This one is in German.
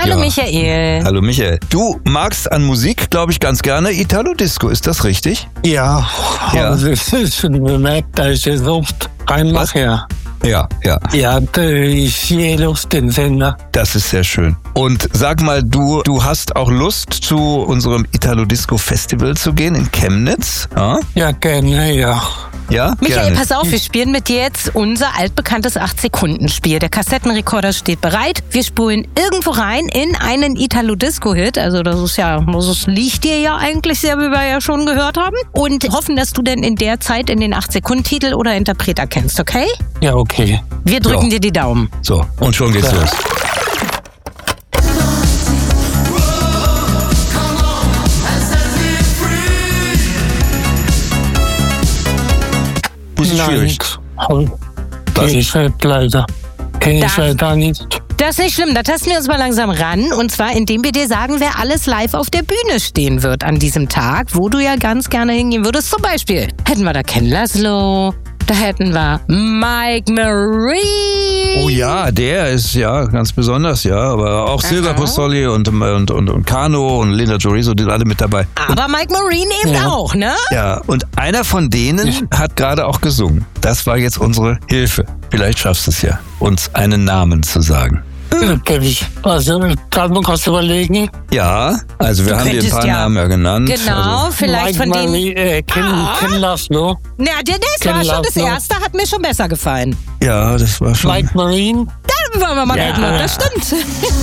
Hallo Michael. Hallo Michael. Du magst an Musik, glaube ich, ganz gerne Italo-Disco, ist das richtig? Ja, aber das ist schon bemerkt, da ich es oft reinmache, ja. Ja. Ja, ich sehe Lust, den Sender. Das ist sehr schön. Und sag mal, du hast auch Lust, zu unserem Italo-Disco-Festival zu gehen in Chemnitz? Ja, gerne, ja. Ja, Michael, gerne. pass auf, wir spielen mit dir jetzt unser altbekanntes 8-Sekunden-Spiel. Der Kassettenrekorder steht bereit. Wir spulen irgendwo rein in einen Italo-Disco-Hit. Also das liegt dir ja eigentlich sehr, wie wir ja schon gehört haben. Und hoffen, dass du denn in der Zeit in den 8-Sekunden-Titel oder Interpreter kennst, okay? Ja, okay. Wir drücken dir die Daumen. So, und schon geht's los. Das ist schwierig. Kenn ich leider. Kenn ich leider nicht. Das ist nicht schlimm, da tasten wir uns mal langsam ran. Und zwar, indem wir dir sagen, wer alles live auf der Bühne stehen wird an diesem Tag, wo du ja ganz gerne hingehen würdest. Zum Beispiel hätten wir da Ken Laszlo, da hätten wir Mike Marine. Oh ja, der ist ja ganz besonders, ja. Aber auch Silvia Postoli und Kano und Linda Joriso, die sind alle mit dabei. Aber Mike Marine eben auch, ne? Ja, und einer von denen hat gerade auch gesungen. Das war jetzt unsere Hilfe. Vielleicht schaffst du es ja, uns einen Namen zu sagen. Also, kann man kurz überlegen. Ja, also wir haben dir ein paar Namen ja genannt. Genau, vielleicht von denen. Ken Laszlo. Na, das war schon das erste, hat mir schon besser gefallen. Ja, das war schon. Mike Marine. Dann wollen wir mal gucken, ob das stimmt.